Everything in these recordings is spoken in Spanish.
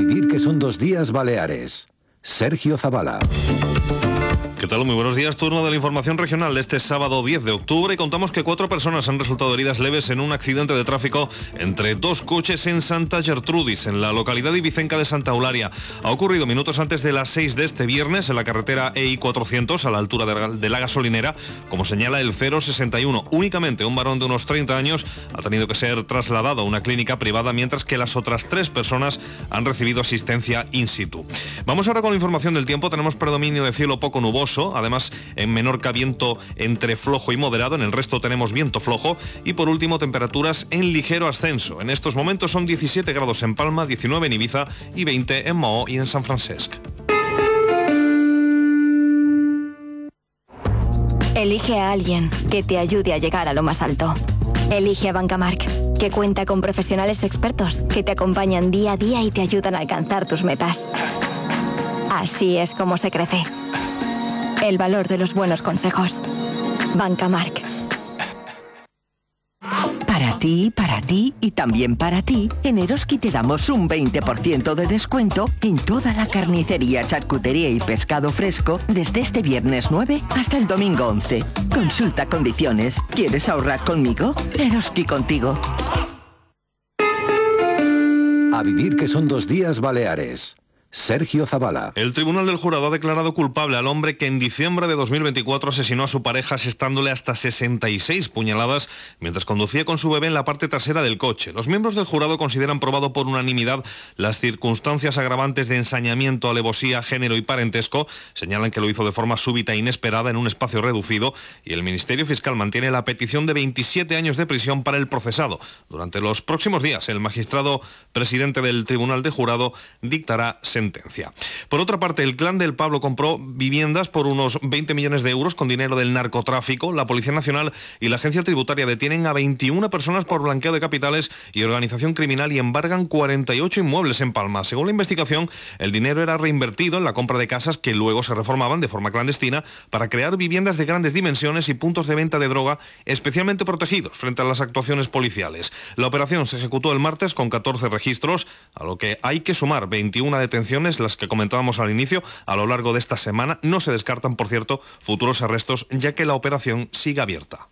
vivir que son 2 días Baleares. Sergio Zavala. ¿Qué tal? Muy buenos días. Turno de la información regional de este sábado 10 de octubre y contamos que 4 personas han resultado heridas leves en un accidente de tráfico entre 2 coches en Santa Gertrudis, en la localidad ibicenca de Santa Eulalia. Ha ocurrido minutos antes de las 6 de este viernes en la carretera EI 400 a la altura de la gasolinera, como señala el 061. Únicamente un varón de unos 30 años ha tenido que ser trasladado a una clínica privada, mientras que las otras 3 personas han recibido asistencia in situ. Vamos ahora con la información del tiempo. Tenemos predominio de cielo poco nuboso. Además, en Menorca viento entre flojo y moderado, en el resto tenemos viento flojo y por último temperaturas en ligero ascenso. En estos momentos son 17 grados en Palma, 19 en Ibiza y 20 en Maó y en San Francisco. Elige a alguien que te ayude a llegar a lo más alto. Elige a Bancamark, que cuenta con profesionales expertos que te acompañan día a día y te ayudan a alcanzar tus metas. Así es como se crece. El valor de los buenos consejos. Bancamark. Para ti y también para ti, en Eroski te damos un 20% de descuento en toda la carnicería, charcutería y pescado fresco desde este viernes 9 hasta el domingo 11. Consulta condiciones. ¿Quieres ahorrar conmigo? Eroski contigo. A vivir que son 2 días Baleares. Sergio Zavala. El Tribunal del Jurado ha declarado culpable al hombre que en diciembre de 2024 asesinó a su pareja asestándole hasta 66 puñaladas mientras conducía con su bebé en la parte trasera del coche. Los miembros del jurado consideran probado por unanimidad las circunstancias agravantes de ensañamiento, alevosía, género y parentesco. Señalan que lo hizo de forma súbita e inesperada en un espacio reducido y el Ministerio Fiscal mantiene la petición de 27 años de prisión para el procesado. Durante los próximos días, el magistrado presidente del Tribunal de Jurado dictará sentencia. Por otra parte, el clan del Pablo compró viviendas por unos 20 millones de euros con dinero del narcotráfico. La Policía Nacional y la Agencia Tributaria detienen a 21 personas por blanqueo de capitales y organización criminal y embargan 48 inmuebles en Palma. Según la investigación, el dinero era reinvertido en la compra de casas que luego se reformaban de forma clandestina para crear viviendas de grandes dimensiones y puntos de venta de droga especialmente protegidos frente a las actuaciones policiales. La operación se ejecutó el martes con 14 registros, a lo que hay que sumar 21 detenciones, las que comentábamos al inicio. A lo largo de esta semana no se descartan, por cierto, futuros arrestos, ya que la operación sigue abierta.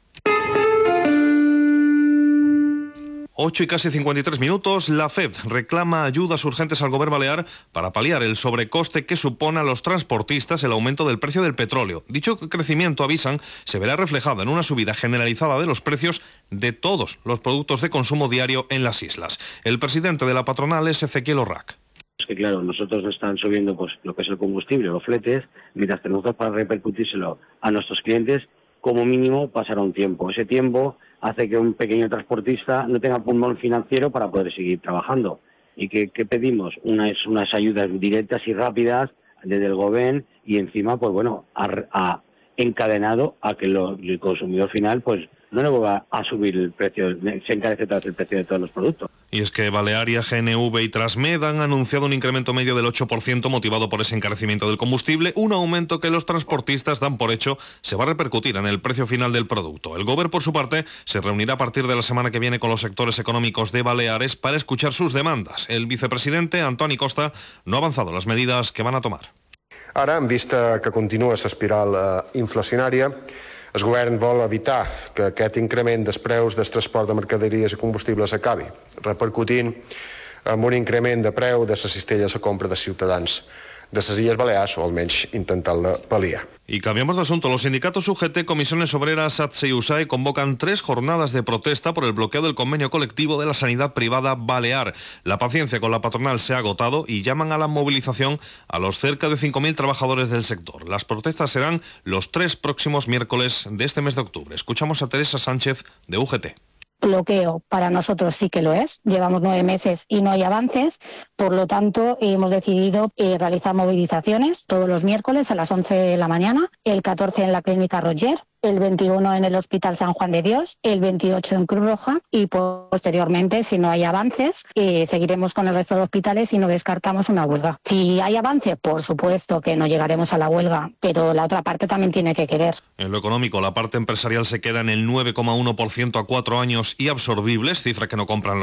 8 y casi 53 minutos, la FEB reclama ayudas urgentes al Gobierno balear para paliar el sobrecoste que supone a los transportistas el aumento del precio del petróleo. Dicho crecimiento, avisan, se verá reflejado en una subida generalizada de los precios de todos los productos de consumo diario en las islas. El presidente de la patronal es Ezequiel Orrac. Es que claro, nosotros nos están subiendo pues lo que es el combustible, los fletes, mientras tenemos para repercutírselo a nuestros clientes, como mínimo pasará un tiempo. Ese tiempo hace que un pequeño transportista no tenga pulmón financiero para poder seguir trabajando. ¿Y qué pedimos? Unas ayudas directas y rápidas desde el Gobierno y encima, pues bueno, encadenado a que el consumidor final pues no le va a subir el precio, se encarece tras el precio de todos los productos. Y es que Balearia, GNV y Transmed han anunciado un incremento medio del 8% motivado por ese encarecimiento del combustible, un aumento que los transportistas dan por hecho se va a repercutir en el precio final del producto. El Gobierno, por su parte, se reunirá a partir de la semana que viene con los sectores económicos de Baleares para escuchar sus demandas. El vicepresidente, Antoni Costa, no ha avanzado en las medidas que van a tomar. Ara, en vista que continua l'espiral inflacionària, el govern vol evitar que aquest increment dels preus del transport de mercaderies i combustibles acabi, repercutint en un increment de preu de la cistella a la compra de ciutadans de les Illes Balears, o almenys intentant-la pal·liar. Y cambiamos de asunto. Los sindicatos UGT, Comisiones Obreras, ATSE y USAE convocan 3 jornadas de protesta por el bloqueo del convenio colectivo de la sanidad privada balear. La paciencia con la patronal se ha agotado y llaman a la movilización a los cerca de 5.000 trabajadores del sector. Las protestas serán los 3 próximos miércoles de este mes de octubre. Escuchamos a Teresa Sánchez de UGT. Bloqueo para nosotros sí que lo es. Llevamos 9 meses y no hay avances. Por lo tanto, hemos decidido realizar movilizaciones todos los miércoles a las 11 de la mañana, el 14 en la Clínica Roger, el 21 en el Hospital San Juan de Dios, el 28 en Cruz Roja y posteriormente, si no hay avances, seguiremos con el resto de hospitales y no descartamos una huelga. Si hay avance, por supuesto que no llegaremos a la huelga, pero la otra parte también tiene que querer. En lo económico, la parte empresarial se queda en el 9,1% a 4 años y absorbibles, cifra que no compran